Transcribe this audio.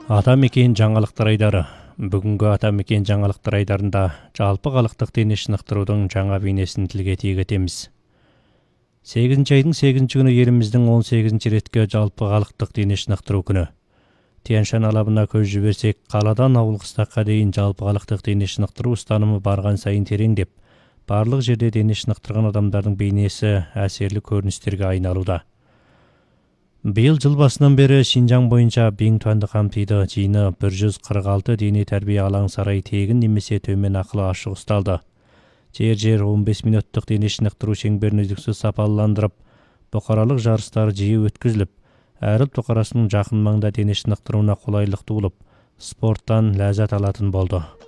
Атамекен жаңалықтар айдары. Бүгінгі Атамекен жаңалықтар айдарында жалпы халықтық дене шынықтырудың жаңа бейнесін тілге тиек етеміз. 8 айдың 8 күні еліміздің 18 ретке жалпы халықтық дене шынықтыру күні. Тянь-Шань алабына көз жіберсек, қаладан ауыл қыстаққа дейін жалпы халықтық дене шынықтыру ұстанымы барған сайын тереңдеп, барлық жерде дене шынықтырған адамдардың бейнесі әсерлі көріністерге айналуда. Биыл жыл басынан бері Шинжаң бойынша Бин Туанды қамтиды. Жиыны 146 дене тәрбие алаң сарай тегін немесе төмен ақылы ашық ұсталды. Жер 15 минуттық дене шынықтыру шеңберін үздіксіз сапаландырып, бұқаралық жарыстар жиі өткізіліп, әр ұлт бұқарасының жақын маңда дене шынықтыруына қолайлық туылып, спорттан ләззат алатын болды.